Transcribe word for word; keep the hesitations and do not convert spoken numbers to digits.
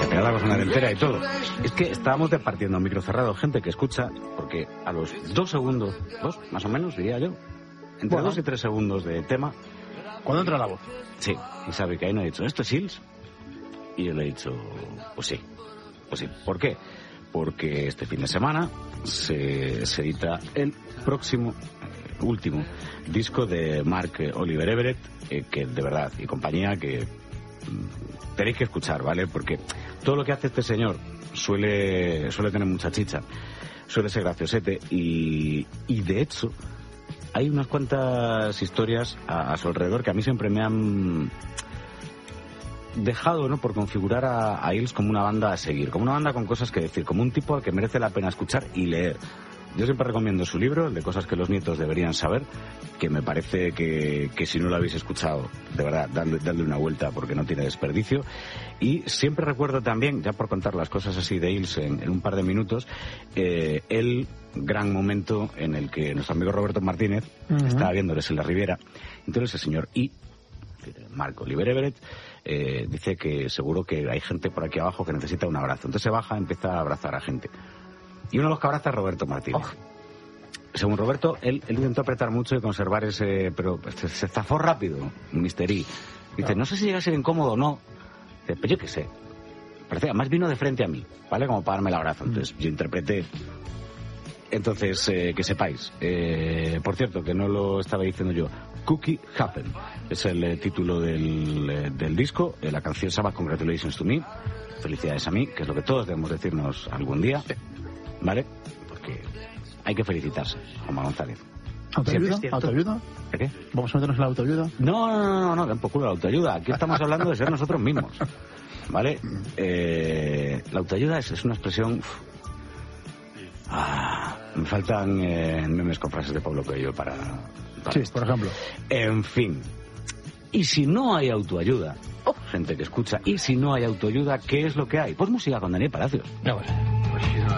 la cosa entera y todo. Es que estábamos departiendo a micro cerrado gente que escucha, porque a los dos segundos, dos más o menos, diría yo, entre bueno. dos y tres segundos de tema. ¿Cuándo entra la voz? Sí, y sabe que ahí no ha dicho, ¿esto es Hills? Y yo le he dicho, pues sí, pues sí. ¿Por qué? Porque este fin de semana se, se edita el próximo, eh, último disco de Mark Oliver Everett, eh, que de verdad, y compañía, que mm, tenéis que escuchar, ¿vale? Porque todo lo que hace este señor suele, suele tener mucha chicha, suele ser graciosete, y, y de hecho hay unas cuantas historias a, a su alrededor que a mí siempre me han dejado, ¿no?, por configurar a, a Hills como una banda a seguir, como una banda con cosas que decir, como un tipo al que merece la pena escuchar y leer. Yo siempre recomiendo su libro, el de cosas que los nietos deberían saber, que me parece que, que si no lo habéis escuchado, de verdad, dadle, dadle una vuelta porque no tiene desperdicio. Y siempre recuerdo también, ya por contar las cosas así de Hills en, en un par de minutos, eh, el gran momento en el que nuestro amigo Roberto Martínez uh-huh. estaba viéndoles en la Riviera. Entonces el señor I, Mark Oliver Everett, eh, dice que seguro que hay gente por aquí abajo que necesita un abrazo. Entonces se baja, empieza a abrazar a gente. Y uno de los que abraza es Roberto Martínez. Oh. Según Roberto, él, él intentó apretar mucho y conservar ese... Pero se, se zafó rápido, mister I. Dice, no sé si llega a ser incómodo o no. Dice, pues yo qué sé. Parece, además vino de frente a mí, ¿vale? Como para darme el abrazo. Entonces yo interpreté... Entonces, eh, que sepáis. Eh, por cierto, que no lo estaba diciendo yo. Cookie Happen es el eh, título del, eh, del disco. Eh, la canción se llama Congratulations to Me. Felicidades a mí, que es lo que todos debemos decirnos algún día. ¿Vale? Porque hay que felicitarse, Juanma González. ¿Autoayuda? ¿Autoayuda? ¿De qué? ¿Vamos a meternos en la autoayuda? No, no, no, no, no, tampoco la autoayuda. Aquí estamos hablando de ser nosotros mismos. ¿Vale? Eh, la autoayuda es, es una expresión... Uf, ah, me faltan eh, memes con frases de Pablo Coelho para... para sí, esto. Por ejemplo. En fin. Y si no hay autoayuda, oh, gente que escucha, y si no hay autoayuda, ¿qué es lo que hay? Pues música con Daniel Palacios. No, bueno.